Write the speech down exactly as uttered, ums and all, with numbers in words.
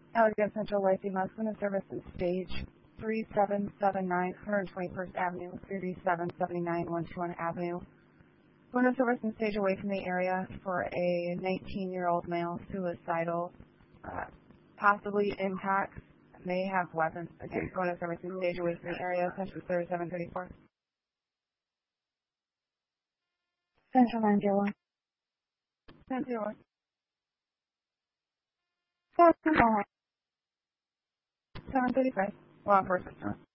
Allegan Central Lacey Muslim Services Stage three seven seven nine, one twenty-first Avenue, thirty-seven seventy-nine, one twenty-one Avenue. Window service and stage away from the area for a nineteen-year-old male, suicidal, uh, possibly impacts, may have weapons. Again, window service and stage away from the area, Central thirty-seven thirty-four. Central nine zero one. nine zero one. Central seven thirty-five. Law enforcement.